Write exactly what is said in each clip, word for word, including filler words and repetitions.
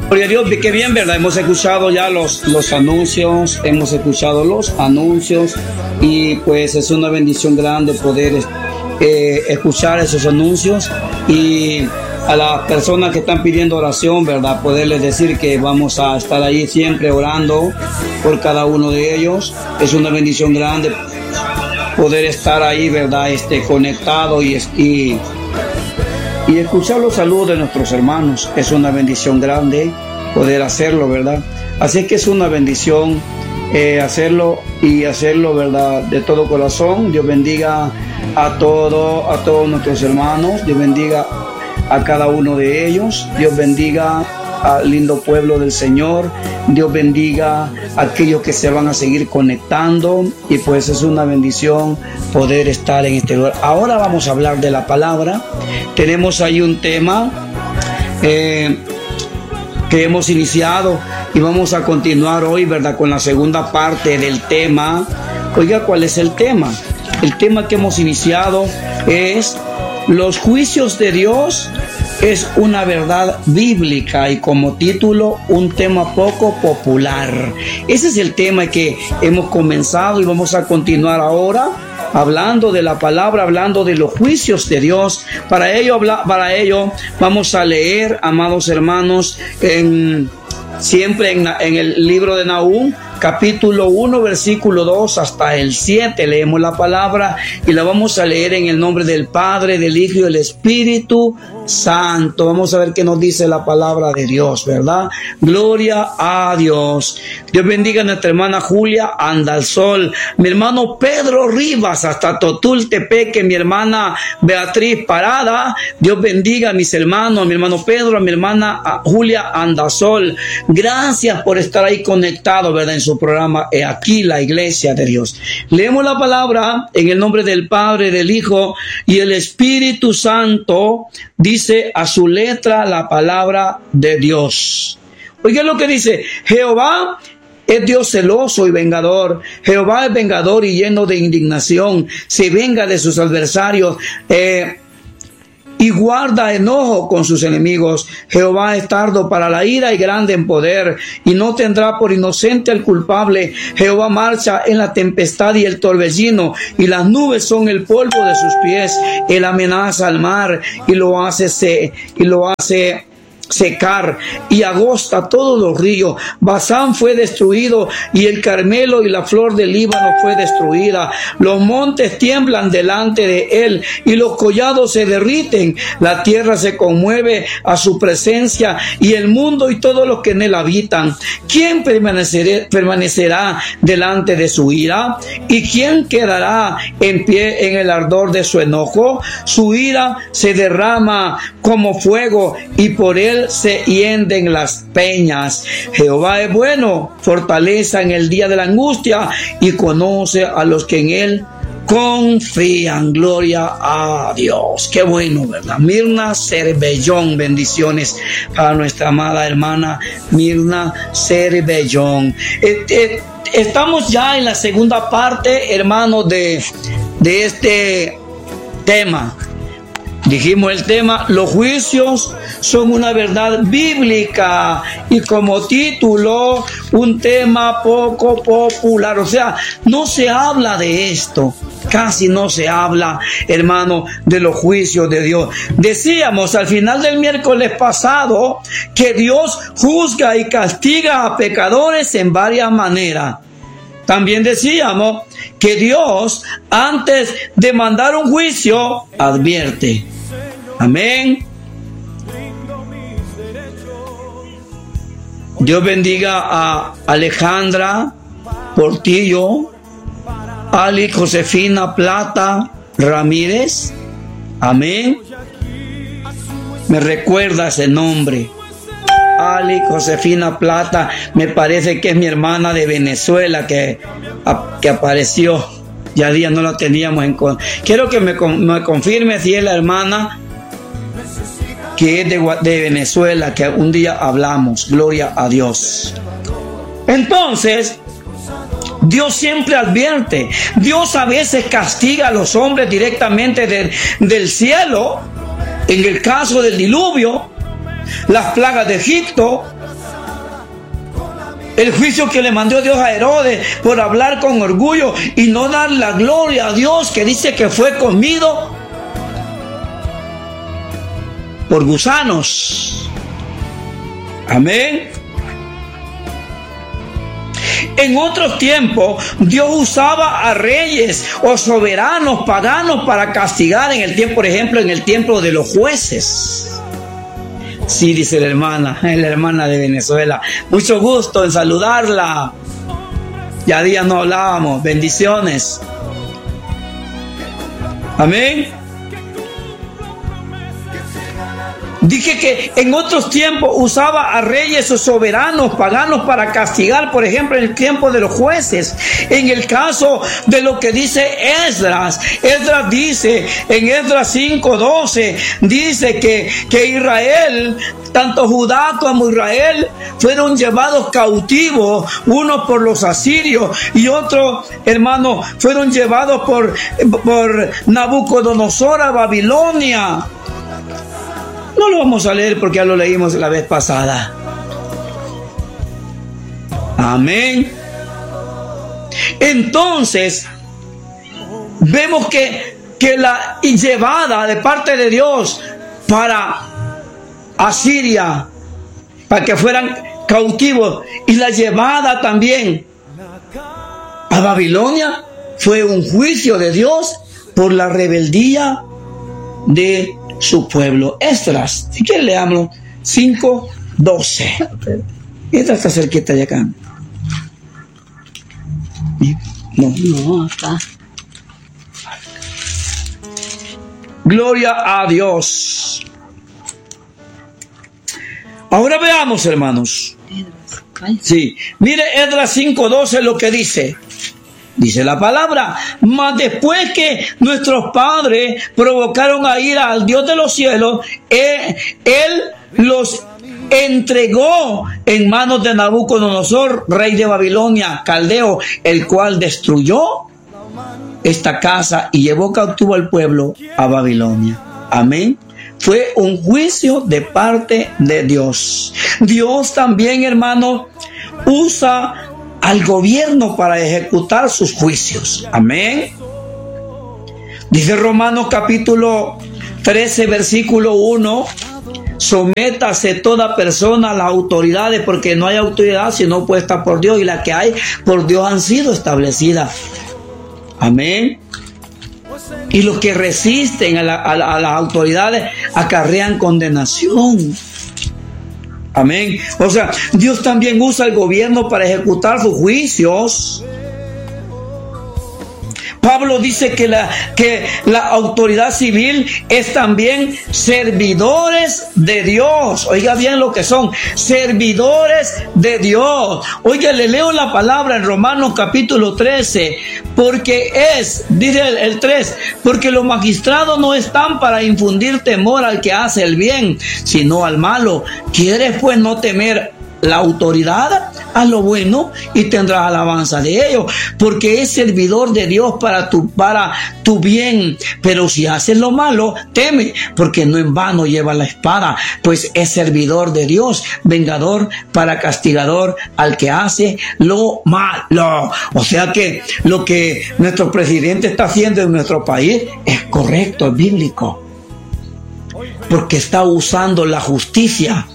Gloria a Dios, qué bien, ¿verdad? Hemos escuchado ya los, los anuncios, hemos escuchado los anuncios y pues es una bendición grande poder eh, escuchar esos anuncios y a las personas que están pidiendo oración, ¿verdad? Poderles decir que vamos a estar ahí siempre orando por cada uno de ellos. Es una bendición grande poder estar ahí, ¿verdad? Este, conectado y... y Y escuchar los saludos de nuestros hermanos es una bendición grande poder hacerlo, ¿verdad? Así que es una bendición eh, hacerlo y hacerlo, ¿verdad? De todo corazón. Dios bendiga a todo, a todos nuestros hermanos. Dios bendiga a cada uno de ellos. Dios bendiga al lindo pueblo del Señor. Dios bendiga a aquellos que se van a seguir conectando y pues es una bendición poder estar en este lugar. Ahora vamos a hablar de la palabra. Tenemos ahí un tema eh, que hemos iniciado y vamos a continuar hoy, ¿verdad? Con la segunda parte del tema. Oiga, ¿cuál es el tema? El tema que hemos iniciado es los juicios de Dios. Es una verdad bíblica y como título un tema poco popular. Ese es el tema que hemos comenzado y vamos a continuar ahora hablando de la palabra, hablando de los juicios de Dios. Para ello, para ello vamos a leer, amados hermanos, en, siempre en, en el libro de Nahum, capítulo uno, versículo dos hasta el siete. Leemos la palabra y la vamos a leer en el nombre del Padre, del Hijo y del Espíritu Santo. Vamos a ver qué nos dice la palabra de Dios, ¿verdad? Gloria a Dios. Dios bendiga a nuestra hermana Julia Andalsol, mi hermano Pedro Rivas hasta Totultepeque, mi hermana Beatriz Parada. Dios bendiga a mis hermanos, a mi hermano Pedro, a mi hermana a Julia Andalsol. Gracias por estar ahí conectado, ¿verdad? En su programa He Aquí la Iglesia de Dios. Leemos la palabra en el nombre del Padre, del Hijo y el Espíritu Santo. Dice a su letra la palabra de Dios. Oiga lo que dice: Jehová es Dios celoso y vengador. Jehová es vengador y lleno de indignación. Se venga de sus adversarios eh, y guarda enojo con sus enemigos. Jehová es tardo para la ira y grande en poder, y no tendrá por inocente al culpable. Jehová marcha en la tempestad y el torbellino, y las nubes son el polvo de sus pies. Él amenaza al mar y lo hace se, y lo hace secar y agosta todos los ríos. Basán fue destruido y el Carmelo y la flor del Líbano fue destruida. Los montes tiemblan delante de él y los collados se derriten. La tierra se conmueve a su presencia y el mundo y todos los que en él habitan. ¿Quién permanecerá, permanecerá delante de su ira? ¿Y quién quedará en pie en el ardor de su enojo? Su ira se derrama como fuego y por él se hienden las peñas. Jehová es bueno, fortaleza en el día de la angustia y conoce a los que en él confían. Gloria a Dios. Qué bueno, ¿verdad? Mirna Cervellón, bendiciones para nuestra amada hermana Mirna Cervellón. Estamos ya en la segunda parte, hermanos, de, de este tema. Dijimos el tema, los juicios son una verdad bíblica y como título, un tema poco popular. O sea, no se habla de esto, casi no se habla, hermano, de los juicios de Dios. Decíamos al final del miércoles pasado que Dios juzga y castiga a pecadores en varias maneras. También decíamos que Dios, antes de mandar un juicio, advierte. Amén. Dios bendiga a Alejandra Portillo, Ali Josefina Plata Ramírez. Amén. Me recuerda ese nombre. Ali Josefina Plata, me parece que es mi hermana de Venezuela que, que apareció. Ya día no la teníamos en cuenta. Quiero que me, me confirme si es la hermana que es de, de Venezuela, que un día hablamos. Gloria a Dios. Entonces, Dios siempre advierte. Dios a veces castiga a los hombres directamente de, del cielo. En el caso del diluvio, las plagas de Egipto, El juicio que le mandó Dios a Herodes por hablar con orgullo y no dar la gloria a Dios, que dice que fue comido por gusanos. Amén. En otros tiempos, Dios usaba a reyes o soberanos paganos para castigar. En el tiempo, por ejemplo, en el tiempo de los jueces. Sí, dice la hermana, la hermana de Venezuela. Mucho gusto en saludarla. Ya días no hablábamos. Bendiciones. Amén. Dije que en otros tiempos usaba a reyes o soberanos paganos para castigar, por ejemplo, en el tiempo de los jueces. En el caso de lo que dice Esdras, Esdras dice, en Esdras cinco doce, dice que, que Israel, tanto Judá como Israel, fueron llevados cautivos, unos por los asirios y otros, hermanos, fueron llevados por, por Nabucodonosor a Babilonia. No lo vamos a leer porque ya lo leímos la vez pasada. Amén. Entonces, vemos que, que la llevada de parte de Dios para Asiria, para que fueran cautivos, y la llevada también a Babilonia, fue un juicio de Dios por la rebeldía de su pueblo. Esdras, si quieren leamos cinco doce. Esta está cerquita de acá. No, no, acá. Gloria a Dios. Ahora veamos, hermanos. Sí, mire Esdras cinco doce lo que dice. Dice la palabra, mas después que nuestros padres provocaron a ira al Dios de los cielos, él, él los entregó en manos de Nabucodonosor, rey de Babilonia, caldeo, el cual destruyó esta casa y llevó cautivo al pueblo a Babilonia. Amén. Fue un juicio de parte de Dios. Dios también, hermano, usa al gobierno para ejecutar sus juicios. Amén. Dice Romanos capítulo trece, versículo uno. Sométase toda persona a las autoridades, porque no hay autoridad sino puesta por Dios, y las que hay por Dios han sido establecidas. Amén. Y los que resisten a, la, a, la, a las autoridades acarrean condenación. Amén. O sea, Dios también usa el gobierno para ejecutar sus juicios. Pablo dice que la, que la autoridad civil es también servidores de Dios. Oiga bien lo que son, servidores de Dios. Oiga, le leo la palabra en Romanos capítulo trece, porque es, dice el, el tres, porque los magistrados no están para infundir temor al que hace el bien, sino al malo. ¿Quieres pues no temer la autoridad? Haz lo bueno y tendrás alabanza de ellos, porque es servidor de Dios para tu, para tu bien. Pero si haces lo malo, teme, porque no en vano lleva la espada, pues es servidor de Dios, vengador para castigador al que hace lo malo. O sea que lo que nuestro presidente está haciendo en nuestro país es correcto, es bíblico, porque está usando la justicia.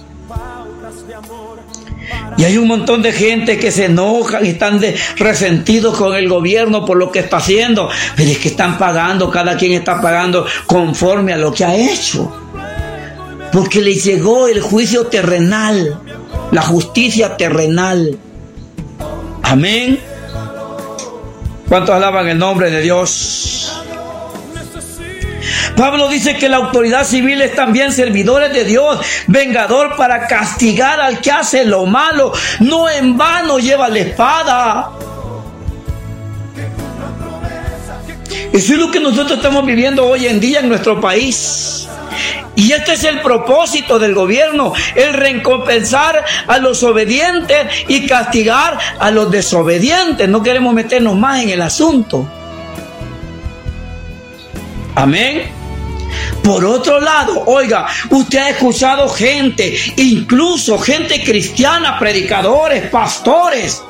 Y hay un montón de gente que se enojan y están de, resentidos con el gobierno por lo que está haciendo. Pero es que están pagando, cada quien está pagando conforme a lo que ha hecho. Porque le llegó el juicio terrenal, la justicia terrenal. Amén. ¿Cuántos alaban el nombre de Dios? Pablo dice que la autoridad civil es también servidores de Dios, vengador para castigar al que hace lo malo. No en vano lleva la espada. Eso es lo que nosotros estamos viviendo hoy en día en nuestro país. Y este es el propósito del gobierno, el recompensar a los obedientes y castigar a los desobedientes. No queremos meternos más en el asunto. Amén. Por otro lado, oiga, usted ha escuchado gente, incluso gente cristiana, predicadores, pastores,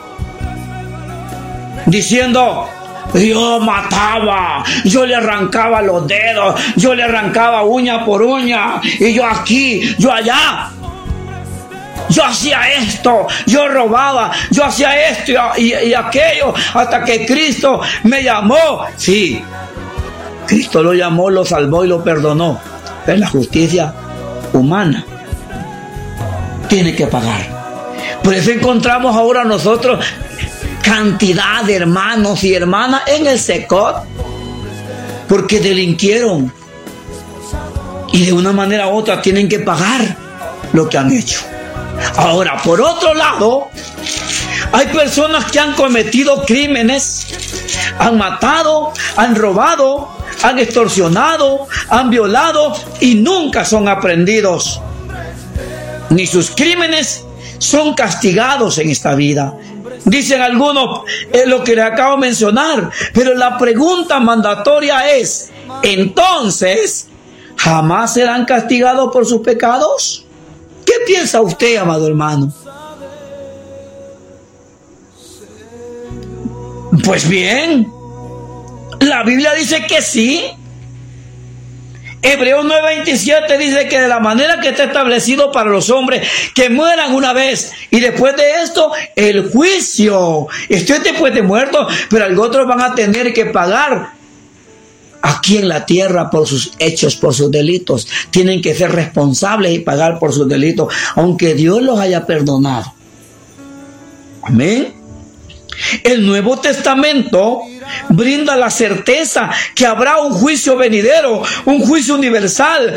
diciendo: yo mataba, yo le arrancaba los dedos, yo le arrancaba uña por uña, y yo aquí, yo allá. Yo hacía esto, yo robaba, yo hacía esto y, y aquello, hasta que Cristo me llamó. Sí, Cristo lo llamó, lo salvó y lo perdonó. Pero la justicia humana tiene que pagar. Por eso encontramos ahora nosotros cantidad de hermanos y hermanas en el SECOT, porque delinquieron y de una manera u otra tienen que pagar lo que han hecho. Ahora, por otro lado, hay personas que han cometido crímenes, han matado, han robado, han extorsionado, han violado y nunca son aprendidos, ni sus crímenes son castigados en esta vida. Dicen algunos, es lo que les acabo de mencionar, pero la pregunta mandatoria es: entonces, ¿jamás serán castigados por sus pecados? ¿Qué piensa usted, amado hermano? Pues bien, la Biblia dice que sí. Hebreos nueve veintisiete dice que de la manera que está establecido para los hombres que mueran una vez, y después de esto el juicio. Esto es después de muertos, pero algunos otros van a tener que pagar aquí en la tierra por sus hechos, por sus delitos. Tienen que ser responsables y pagar por sus delitos, aunque Dios los haya perdonado. Amén. El Nuevo Testamento brinda la certeza que habrá un juicio venidero, un juicio universal.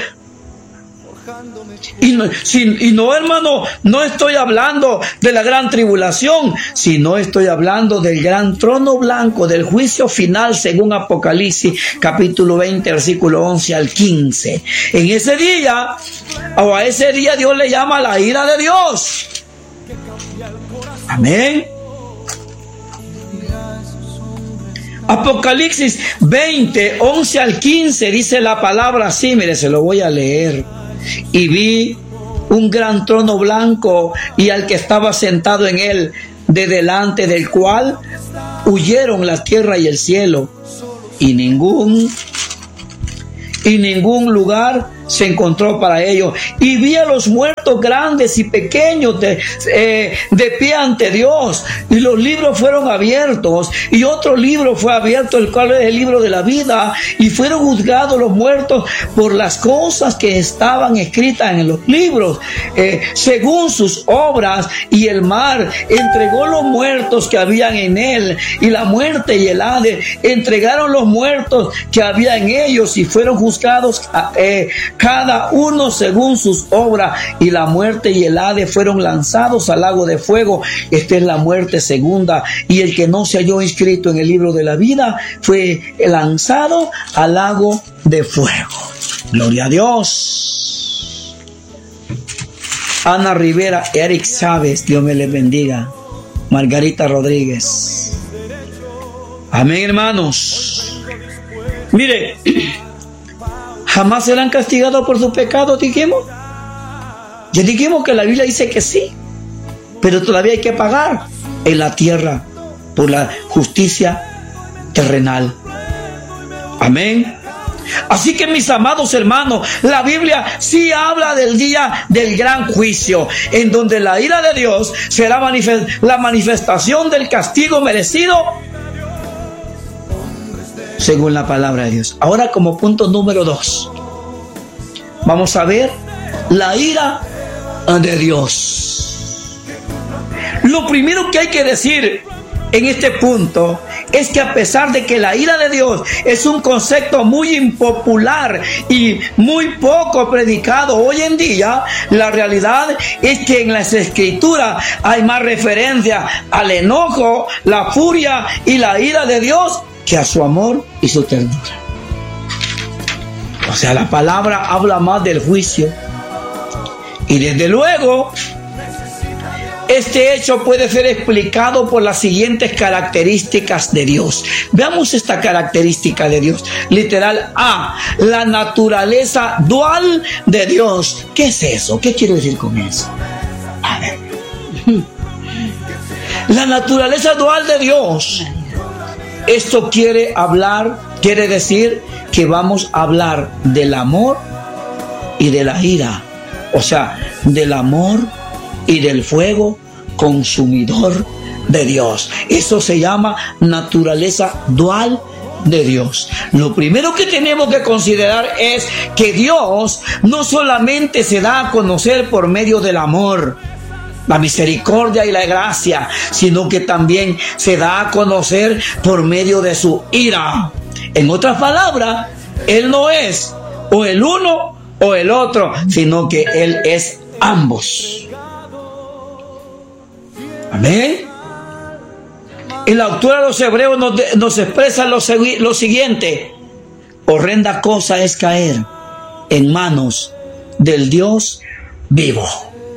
Y no, si, y no, hermano, no estoy hablando de la gran tribulación, sino estoy hablando del gran trono blanco, del juicio final, según Apocalipsis capítulo veinte, versículo once al quince. En ese día, o a ese día, Dios le llama la ira de Dios. Amén. Apocalipsis veinte, once al quince, dice la palabra así, mire, se lo voy a leer. Y vi un gran trono blanco y al que estaba sentado en él, de delante del cual huyeron la tierra y el cielo, y ningún y ningún lugar se encontró para ellos. Y vi a los muertos grandes y pequeños de, eh, de pie ante Dios, y los libros fueron abiertos, y otro libro fue abierto, el cual es el libro de la vida, y fueron juzgados los muertos por las cosas que estaban escritas en los libros, eh, según sus obras, y el mar entregó los muertos que habían en él, y la muerte y el Hades entregaron los muertos que había en ellos, y fueron juzgados eh, cada uno según sus obras, y la muerte y el Hades fueron lanzados al lago de fuego. Esta es la muerte segunda, y el que no se halló inscrito en el libro de la vida fue lanzado al lago de fuego. Gloria a Dios. Ana Rivera, Eric Chávez, Dios me les bendiga. Margarita Rodríguez. Amén, hermanos. Mire, ¿jamás serán castigados por sus pecados? Dijimos. Ya dijimos que la Biblia dice que sí, pero todavía hay que pagar en la tierra por la justicia terrenal. Amén. Así que, mis amados hermanos, la Biblia sí habla del día del gran juicio, en donde la ira de Dios será manifest- la manifestación del castigo merecido según la palabra de Dios. Ahora, como punto número dos, vamos a ver la ira de Dios. Lo primero que hay que decir en este punto es que, a pesar de que la ira de Dios es un concepto muy impopular y muy poco predicado hoy en día, la realidad es que en las escrituras hay más referencia al enojo, la furia y la ira de Dios que a su amor y su ternura. O sea, la palabra habla más del juicio. Y desde luego, Este hecho puede ser explicado por las siguientes características de Dios. Veamos esta característica de Dios. Literal A, la naturaleza dual de Dios. ¿Qué es eso? ¿Qué quiero decir con eso? A ver. La naturaleza dual de Dios. Esto quiere hablar, quiere decir que vamos a hablar del amor y de la ira. O sea, del amor y del fuego consumidor de Dios. Eso se llama naturaleza dual de Dios. Lo primero que tenemos que considerar es que Dios no solamente se da a conocer por medio del amor, la misericordia y la gracia, sino que también se da a conocer por medio de su ira. En otras palabras, Él no es o el uno o el otro, sino que Él es ambos. Amén. En la autora de los Hebreos nos, nos expresa lo, lo siguiente: horrenda cosa es caer en manos del Dios vivo.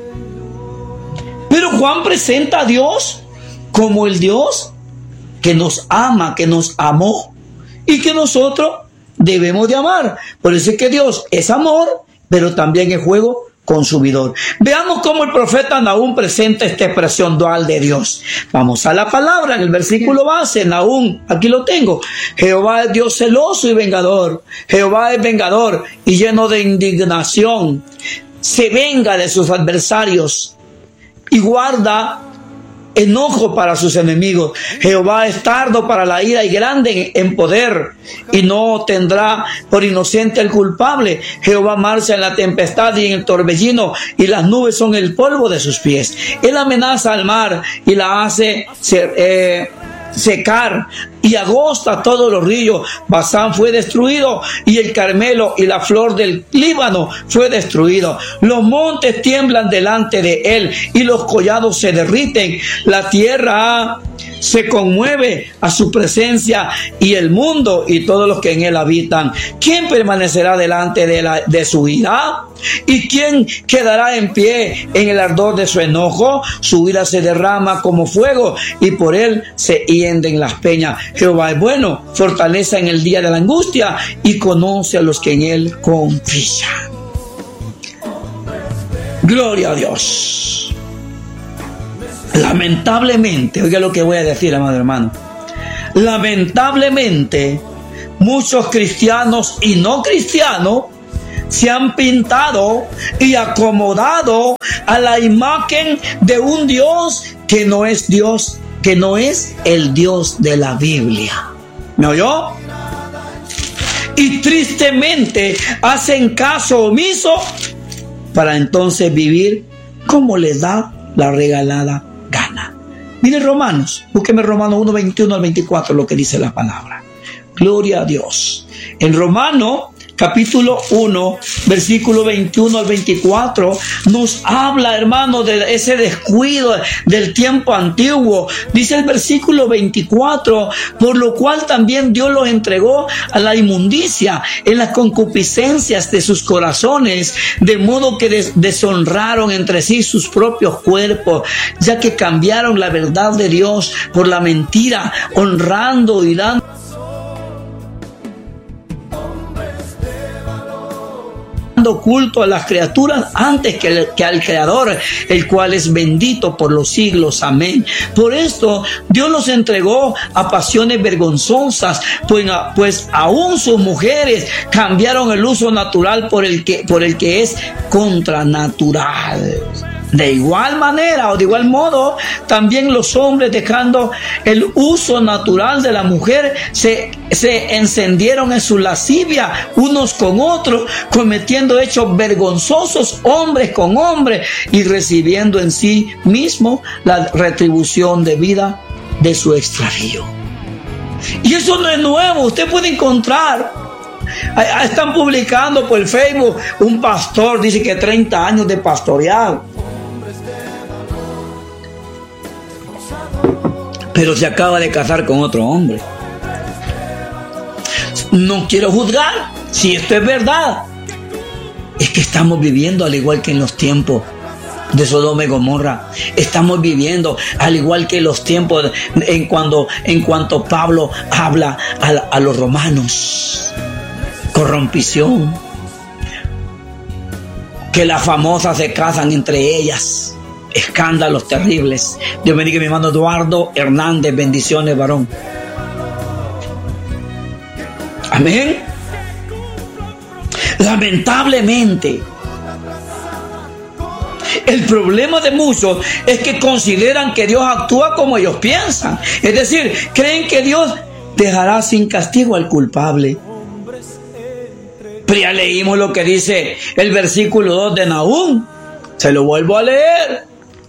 Pero Juan presenta a Dios como el Dios que nos ama, que nos amó y que nosotros debemos de amar. Por eso es que Dios es amor, pero también es fuego consumidor. Veamos cómo el profeta Nahum presenta esta expresión dual de Dios. Vamos a la palabra en el versículo base, Nahum, aquí lo tengo. Jehová es Dios celoso y vengador. Jehová es vengador y lleno de indignación. Se venga de sus adversarios y guarda enojo para sus enemigos. Jehová es tardo para la ira y grande en poder, y no tendrá por inocente el culpable. Jehová marcha en la tempestad y en el torbellino, y las nubes son el polvo de sus pies. Él amenaza al mar y la hace ser, eh, secar, y agosta todos los ríos. Basán fue destruido, y el Carmelo y la flor del Líbano fue destruido. Los montes tiemblan delante de él, y los collados se derriten. La tierra se conmueve a su presencia, y el mundo y todos los que en él habitan. ¿Quién permanecerá delante de, la, de su ira? ¿Y quién quedará en pie en el ardor de su enojo? Su ira se derrama como fuego, y por él se hienden las peñas. Jehová es bueno, fortaleza en el día de la angustia, y conoce a los que en él confían. Gloria a Dios. Lamentablemente, oiga lo que voy a decir, amado hermano. Lamentablemente, muchos cristianos y no cristianos se han pintado y acomodado a la imagen de un Dios que no es Dios, que no es el Dios de la Biblia. ¿Me oyó? Y tristemente hacen caso omiso para entonces vivir como les da la regalada gana. Mire Romanos, búsqueme Romanos uno, veintiuno al veinticuatro, lo que dice la palabra. Gloria a Dios. En Romanos capítulo uno, versículo veintiuno al veinticuatro, nos habla, hermano, de ese descuido del tiempo antiguo. Dice el versículo veinticuatro: por lo cual también Dios los entregó a la inmundicia en las concupiscencias de sus corazones, de modo que des- deshonraron entre sí sus propios cuerpos, ya que cambiaron la verdad de Dios por la mentira, honrando y dando culto a las criaturas antes que, el, que al Creador, el cual es bendito por los siglos. Amén. Por esto Dios los entregó a pasiones vergonzosas, pues, pues aún sus mujeres cambiaron el uso natural por el que, por el que es contranatural. De igual manera o de igual modo, también los hombres, dejando el uso natural de la mujer, se, se encendieron en su lascivia unos con otros, cometiendo hechos vergonzosos hombres con hombres, y recibiendo en sí mismo la retribución debida de su extravío. Y eso no es nuevo. Usted puede encontrar, están publicando por el Facebook, un pastor dice que treinta años de pastorear, pero se acaba de casar con otro hombre. No quiero juzgar si esto es verdad. Es que estamos viviendo al igual que en los tiempos de Sodoma y Gomorra. Estamos viviendo al igual que los tiempos en cuando en cuanto Pablo habla a, a los romanos. Corrompición, que las famosas se casan entre ellas, escándalos terribles. Dios bendiga a mi hermano Eduardo Hernández, bendiciones, varón. Amén. Lamentablemente, el problema de muchos es que consideran que Dios actúa como ellos piensan. Es decir, creen que Dios dejará sin castigo al culpable. Pero ya leímos lo que dice el versículo dos de Nahum. Se lo vuelvo a leer.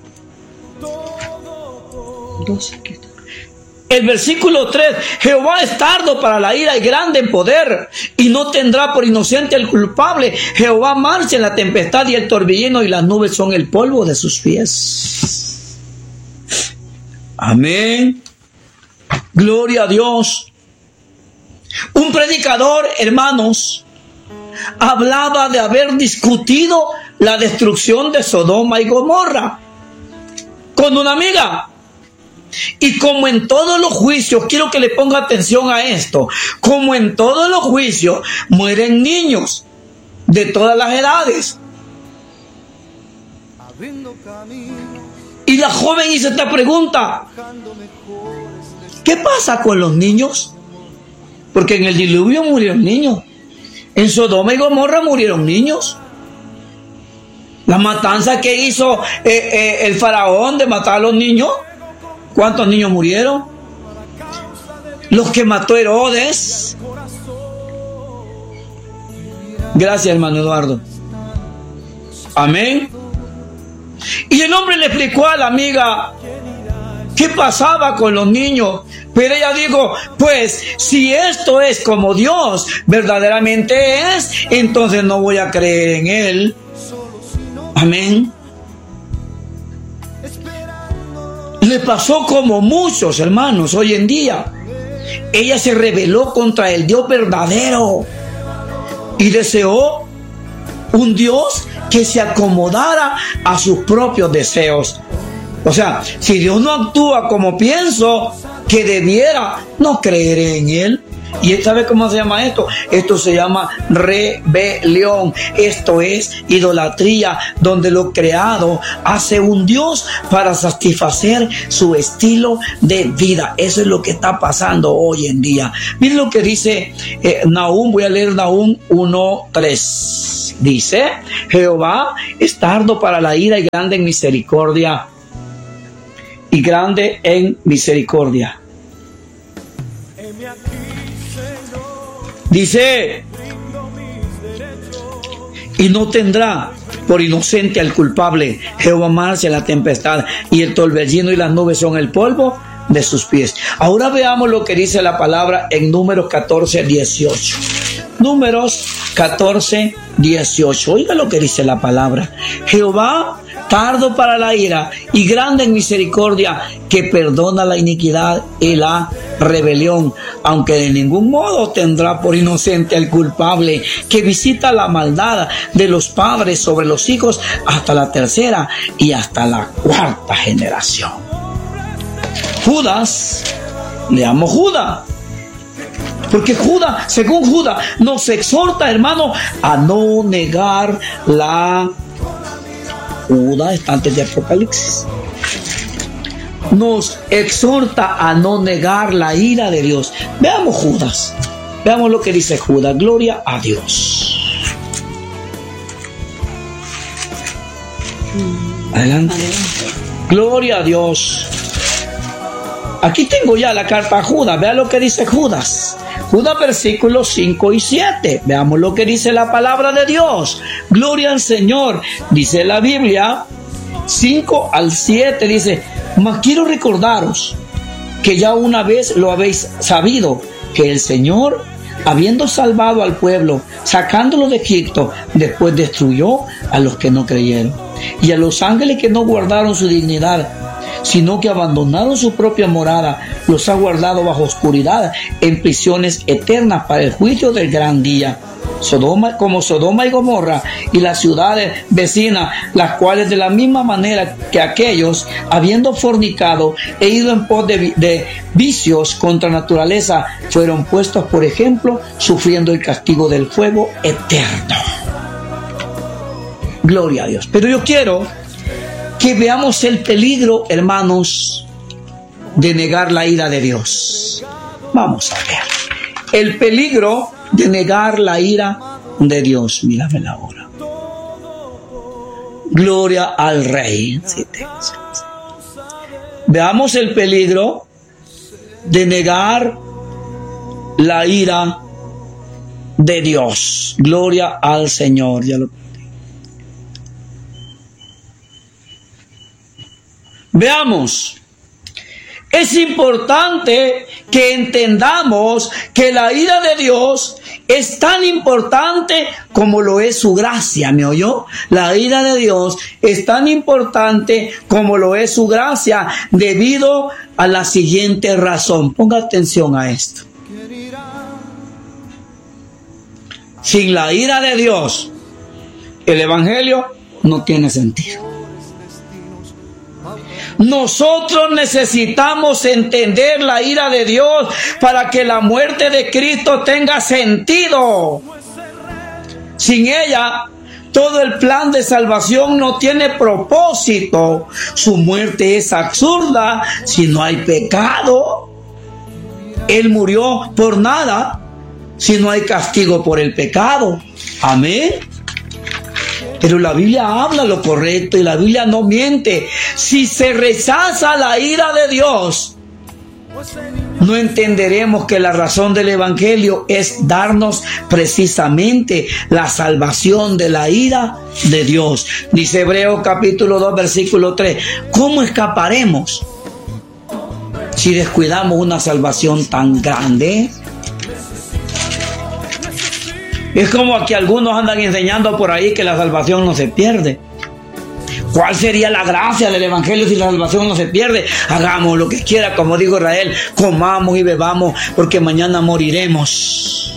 El versículo tres, Jehová es tardo para la ira y grande en poder, y no tendrá por inocente al culpable. Jehová marcha en la tempestad y el torbellino, y las nubes son el polvo de sus pies. Amén. Gloria a Dios. Un predicador, hermanos, hablaba de haber discutido la destrucción de Sodoma y Gomorra con una amiga. Y como en todos los juicios, quiero que le ponga atención a esto, como en todos los juicios mueren niños de todas las edades. Y la joven hizo esta pregunta: ¿qué pasa con los niños? Porque en el diluvio murieron niños, en Sodoma y Gomorra murieron niños. La matanza que hizo eh, eh, el faraón de matar a los niños, ¿cuántos niños murieron? Los que mató Herodes. Gracias, hermano Eduardo. Amén. Y el hombre le explicó a la amiga qué pasaba con los niños. Pero ella dijo: pues si esto es como Dios verdaderamente es, entonces no voy a creer en Él. Amén. Le pasó como muchos hermanos hoy en día. Ella se rebeló contra el Dios verdadero y deseó un Dios que se acomodara a sus propios deseos. O sea, si Dios no actúa como pienso que debiera, no creeré en Él. ¿Y sabe cómo se llama esto? Esto se llama rebelión. Esto es idolatría, donde lo creado hace un Dios para satisfacer su estilo de vida. Eso es lo que está pasando hoy en día. Miren lo que dice eh, Nahum. Voy a leer Nahum uno tres. Dice: Jehová es tardo para la ira y grande en misericordia. Y grande en misericordia. Dice: y no tendrá por inocente al culpable. Jehová marcha en la tempestad, y el torbellino y las nubes son el polvo de sus pies. Ahora veamos lo que dice la palabra en Números catorce dieciocho. Números catorce dieciocho. Oiga lo que dice la palabra. Jehová tardo para la ira y grande en misericordia, que perdona la iniquidad y la rebelión, aunque de ningún modo tendrá por inocente al culpable, que visita la maldad de los padres sobre los hijos hasta la tercera y hasta la cuarta generación. Judas, leamos Judas, porque Judas, según Judas, nos exhorta, hermano, a no negar la Judas está antes de Apocalipsis. Nos exhorta a no negar la ira de Dios. Veamos Judas. Veamos lo que dice Judas. Gloria a Dios. Adelante. Gloria a Dios. Aquí tengo ya la carta a Judas. Vea lo que dice Judas. Judas versículos cinco y siete. Veamos lo que dice la palabra de Dios. Gloria al Señor. Dice la Biblia cinco al siete. Dice: mas quiero recordaros que ya una vez lo habéis sabido, que el Señor, habiendo salvado al pueblo, sacándolo de Egipto, después destruyó a los que no creyeron, y a los ángeles que no guardaron su dignidad. sino que abandonaron su propia morada, los ha guardado bajo oscuridad en prisiones eternas para el juicio del gran día. Sodoma, como Sodoma y Gomorra y las ciudades vecinas, las cuales de la misma manera que aquellos, habiendo fornicado e ido en pos de, de vicios contra naturaleza, fueron puestos por ejemplo, sufriendo el castigo del fuego eterno. Gloria a Dios. Pero yo quiero que veamos el peligro, hermanos, de negar la ira de Dios. Vamos a ver el peligro de negar la ira de Dios. Mírame la hora. Gloria al Rey. Veamos el peligro de negar la ira de Dios. Gloria al Señor. Ya lo... Veamos. Es importante que entendamos que la ira de Dios es tan importante como lo es su gracia, ¿me oyó? La ira de Dios es tan importante como lo es su gracia, debido a la siguiente razón. Ponga atención a esto. Sin la ira de Dios, el evangelio no tiene sentido. Nosotros necesitamos entender la ira de Dios para que la muerte de Cristo tenga sentido. Sin ella, todo el plan de salvación no tiene propósito. Su muerte es absurda si no hay pecado. Él murió por nada si no hay castigo por el pecado. Amén. Pero la Biblia habla lo correcto y la Biblia no miente. Si se rechaza la ira de Dios, no entenderemos que la razón del evangelio es darnos precisamente la salvación de la ira de Dios. Dice Hebreos capítulo dos, versículo tres. ¿Cómo escaparemos si descuidamos una salvación tan grande? Es como que algunos andan enseñando por ahí que la salvación no se pierde. ¿Cuál sería la gracia del evangelio si la salvación no se pierde? Hagamos lo que quiera, como dijo Israel, comamos y bebamos, porque mañana moriremos.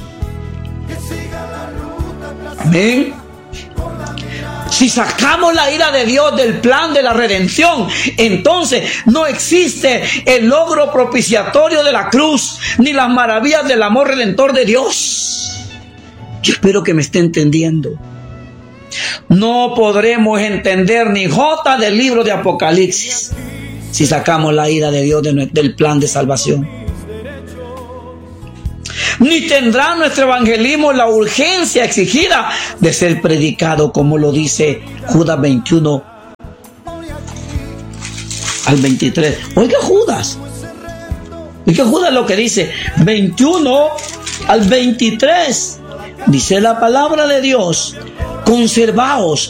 Amén. Si sacamos la ira de Dios del plan de la redención, entonces no existe el logro propiciatorio de la cruz, ni las maravillas del amor redentor de Dios. Yo espero que me esté entendiendo. No podremos entender ni jota del libro de Apocalipsis si sacamos la ira de Dios de, del plan de salvación. Ni tendrá nuestro evangelismo la urgencia exigida de ser predicado, como lo dice Judas veintiuno al veintitrés. Oiga Judas, oiga Judas lo que dice, veintiuno al veintitrés. Dice la palabra de Dios: conservaos